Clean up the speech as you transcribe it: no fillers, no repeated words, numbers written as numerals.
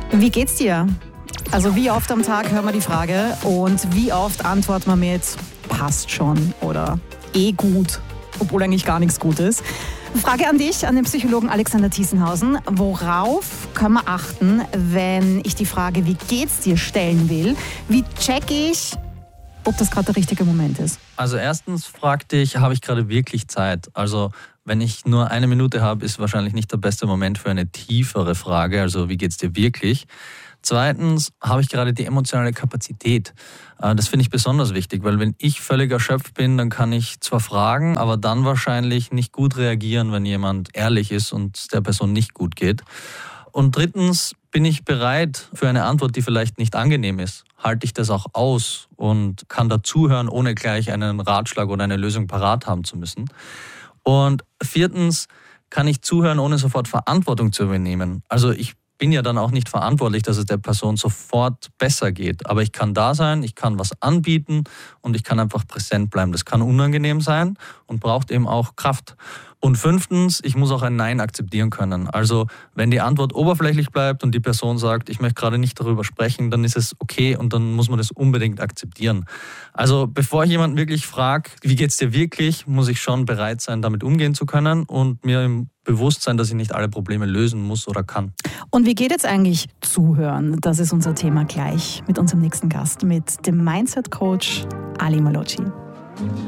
Wie geht's dir? Also wie oft am Tag hören wir die Frage und wie oft antworten wir mit passt schon oder gut, obwohl eigentlich gar nichts gut ist. Frage an dich, an den Psychologen Alexander Thiesenhausen. Worauf können wir achten, wenn ich die Frage wie geht's dir stellen will? Wie check ich, ob das gerade der richtige Moment ist? Also erstens frag dich, habe ich gerade wirklich Zeit? Also wenn ich nur 1 Minute habe, ist wahrscheinlich nicht der beste Moment für eine tiefere Frage. Also wie geht's dir wirklich? Zweitens, habe ich gerade die emotionale Kapazität? Das finde ich besonders wichtig, weil wenn ich völlig erschöpft bin, dann kann ich zwar fragen, aber dann wahrscheinlich nicht gut reagieren, wenn jemand ehrlich ist und es der Person nicht gut geht. Und drittens, bin ich bereit für eine Antwort, die vielleicht nicht angenehm ist? Halte ich das auch aus und kann dazuhören, ohne gleich einen Ratschlag oder eine Lösung parat haben zu müssen? Und viertens, kann ich zuhören, ohne sofort Verantwortung zu übernehmen? Also ich bin ja dann auch nicht verantwortlich, dass es der Person sofort besser geht. Aber ich kann da sein, ich kann was anbieten und ich kann einfach präsent bleiben. Das kann unangenehm sein und braucht eben auch Kraft. Und 5, ich muss auch ein Nein akzeptieren können. Also wenn die Antwort oberflächlich bleibt und die Person sagt, ich möchte gerade nicht darüber sprechen, dann ist es okay und dann muss man das unbedingt akzeptieren. Also bevor ich jemanden wirklich frage, wie geht's dir wirklich, muss ich schon bereit sein, damit umgehen zu können und mir im Bewusstsein, dass ich nicht alle Probleme lösen muss oder kann. Und wie geht jetzt eigentlich Zuhören? Das ist unser Thema gleich mit unserem nächsten Gast, mit dem Mindset-Coach Ali Malocci.